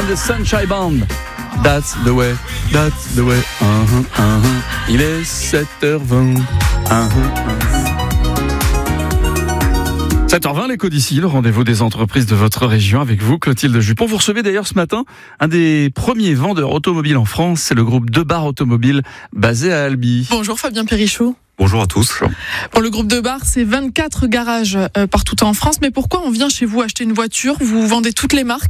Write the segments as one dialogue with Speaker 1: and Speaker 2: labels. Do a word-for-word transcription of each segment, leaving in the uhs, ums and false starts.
Speaker 1: and the Sunshine Band. That's the way, that's the way. Uh-huh, uh-huh. Il est sept heures vingt. Uh-huh, uh-huh. sept heures vingt, l'écho d'ici, le rendez-vous des entreprises de votre région avec vous, Clotilde Jupon. Vous recevez d'ailleurs ce matin un des premiers vendeurs automobiles en France, c'est le groupe Debar Automobile basé à Albi.
Speaker 2: Bonjour Fabien Perrichou.
Speaker 3: Bonjour à tous.
Speaker 2: Pour le groupe Debar, c'est vingt-quatre garages euh, partout en France. Mais pourquoi on vient chez vous acheter une voiture ? Vous vendez toutes les marques ?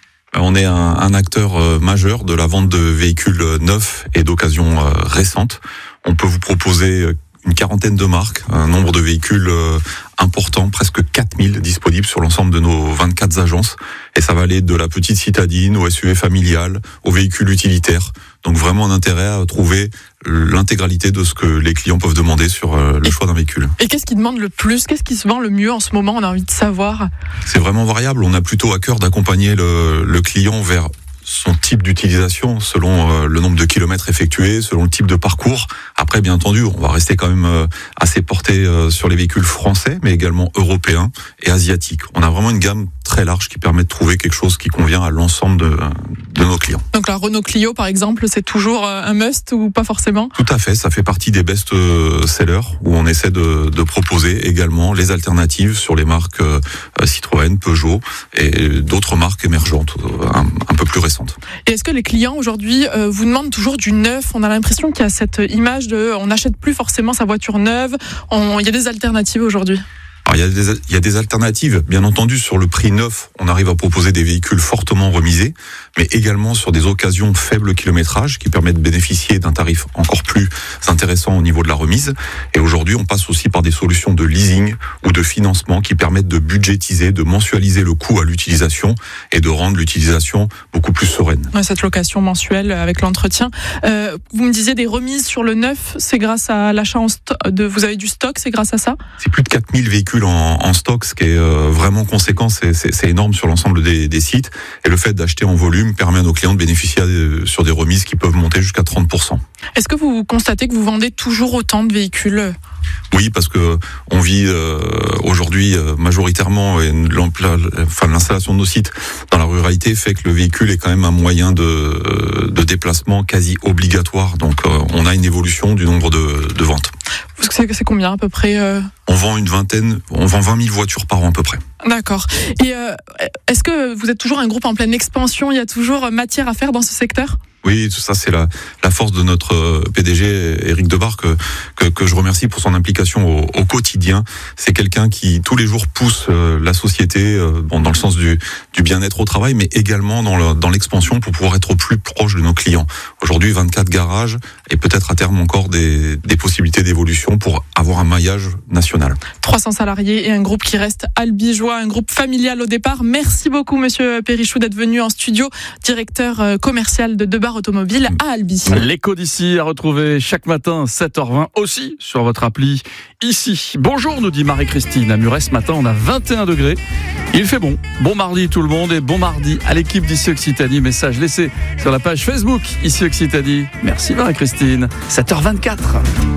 Speaker 3: On est un, un acteur euh, majeur de la vente de véhicules neufs et d'occasion euh, récente. On peut vous proposer une quarantaine de marques, un nombre de véhicules euh, important, presque quatre mille disponibles sur l'ensemble de nos vingt-quatre agences. Et ça va aller de la petite citadine au S U V familial, aux véhicules utilitaires. Donc vraiment un intérêt à trouver l'intégralité de ce que les clients peuvent demander sur le et, choix d'un véhicule.
Speaker 2: Et qu'est-ce qui demande le plus ? Qu'est-ce qui se vend le mieux en ce moment ? On a envie de savoir.
Speaker 3: C'est vraiment variable. On a plutôt à cœur d'accompagner le, le client vers son type d'utilisation, selon euh, le nombre de kilomètres effectués, selon le type de parcours. Après, bien entendu, on va rester quand même euh, assez porté euh, sur les véhicules français, mais également européens et asiatiques. On a vraiment une gamme très large qui permet de trouver quelque chose qui convient à l'ensemble de, de nos clients.
Speaker 2: Donc la Renault Clio, par exemple, c'est toujours un must ou pas forcément ?
Speaker 3: Tout à fait, ça fait partie des best-sellers où on essaie de, de proposer également les alternatives sur les marques euh, Citroën, Peugeot et d'autres marques émergentes, un, un peu plus récentes.
Speaker 2: Et est-ce que les clients aujourd'hui euh, vous demandent toujours du neuf ? On a l'impression qu'il y a cette image de on n'achète plus forcément sa voiture neuve. On, il y a des alternatives aujourd'hui.
Speaker 3: Alors, il y a des, il y a des alternatives. Bien entendu, sur le prix neuf, on arrive à proposer des véhicules fortement remisés, mais également sur des occasions faible kilométrage qui permettent de bénéficier d'un tarif encore plus intéressant au niveau de la remise. Et aujourd'hui, on passe aussi par des solutions de leasing ou de financement qui permettent de budgétiser, de mensualiser le coût à l'utilisation et de rendre l'utilisation beaucoup plus sereine.
Speaker 2: Ouais, cette location mensuelle avec l'entretien. Euh, vous me disiez des remises sur le neuf, c'est grâce à l'achat en sto- de, vous avez du stock, c'est grâce à ça ?
Speaker 3: C'est plus de quatre mille véhicules En, en stock, ce qui est euh, vraiment conséquent, c'est, c'est, c'est énorme sur l'ensemble des, des sites. Et le fait d'acheter en volume permet à nos clients de bénéficier de, sur des remises qui peuvent monter jusqu'à trente pour cent.
Speaker 2: Est-ce que vous constatez que vous vendez toujours autant de véhicules ?
Speaker 3: Oui, parce que on vit euh, aujourd'hui euh, majoritairement, et enfin, l'installation de nos sites dans la ruralité fait que le véhicule est quand même un moyen de, de déplacement quasi obligatoire. Donc euh, on a une évolution du nombre de, de ventes.
Speaker 2: C'est, c'est combien à peu près euh...
Speaker 3: On vend une vingtaine, on vend vingt mille voitures par an à peu près.
Speaker 2: D'accord. Et euh, est-ce que vous êtes toujours un groupe en pleine expansion ? Il y a toujours matière à faire dans ce secteur ?
Speaker 3: Oui, tout ça, c'est la, la force de notre P D G, Éric Debar, que, que, que je remercie pour son implication au, au quotidien. C'est quelqu'un qui, tous les jours, pousse euh, la société euh, bon, dans le sens du, du bien-être au travail, mais également dans, le, dans l'expansion pour pouvoir être au plus proche de nos clients. Aujourd'hui, vingt-quatre garages et peut-être à terme encore des, des possibilités d'évolution pour avoir un maillage national.
Speaker 2: trois cents salariés et un groupe qui reste albigeois, un groupe familial au départ. Merci beaucoup, monsieur Perrichou, d'être venu en studio, directeur commercial de Debar Automobile à Albi.
Speaker 1: L'écho d'ici à retrouver chaque matin sept heures vingt aussi sur votre appli ici. Bonjour, nous dit Marie-Christine. À Muret ce matin, on a vingt et un degrés. Il fait bon. Bon mardi tout le monde et bon mardi à l'équipe d'Ici Occitanie. Message laissé sur la page Facebook Ici Occitanie. Merci Marie-Christine. sept heures vingt-quatre.